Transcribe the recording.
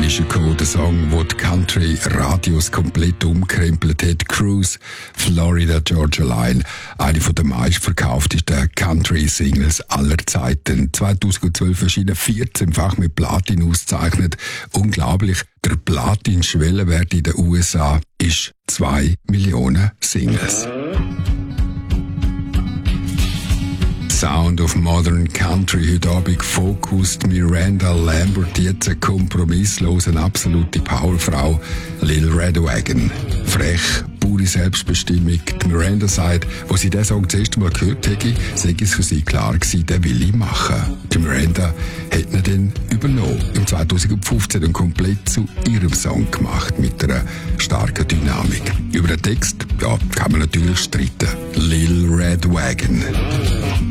ist gekommen, der Song, der die Country-Radios komplett umkrempelt hat. Cruise, Florida Georgia Line, eine der meistverkauftesten Country-Singles aller Zeiten. 2012 erschienen 14-fach mit Platin ausgezeichnet. Unglaublich, der Platin-Schwellenwert in den USA ist 2 Millionen Singles. Sound of Modern Country, heute Abend gefokust Miranda Lambert, jetzt eine kompromisslose, absolute Powerfrau, Lil Red Wagon. Frech, pure Selbstbestimmung. Die Miranda sagt, wo sie diesen Song das erste Mal gehört hätte, sei es für sie klar gewesen, den will ich machen. Die Miranda hat ihn dann übernommen, im 2015 und komplett zu ihrem Song gemacht, mit einer starken Dynamik. Über den Text, ja, kann man natürlich streiten. Lil Red Wagon.